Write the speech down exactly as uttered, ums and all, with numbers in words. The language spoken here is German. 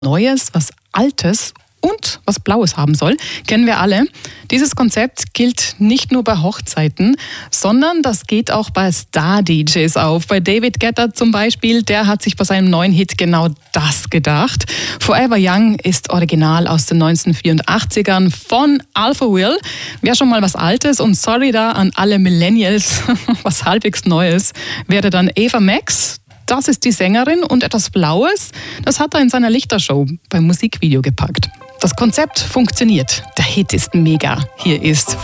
Neues, was Altes und was Blaues haben soll, kennen wir alle. Dieses Konzept gilt nicht nur bei Hochzeiten, sondern das geht auch bei Star-D Js auf. Bei David Guetta zum Beispiel, der hat sich bei seinem neuen Hit genau das gedacht. Forever Young ist original aus den neunzehnhundertvierundachtzigern von Alpha Will. Wäre schon mal was Altes und sorry da an alle Millennials, was halbwegs Neues, wäre dann Ava Max. Das ist die Sängerin und etwas Blaues, das hat er in seiner Lichtershow beim Musikvideo gepackt. Das Konzept funktioniert. Der Hit ist mega. Hier ist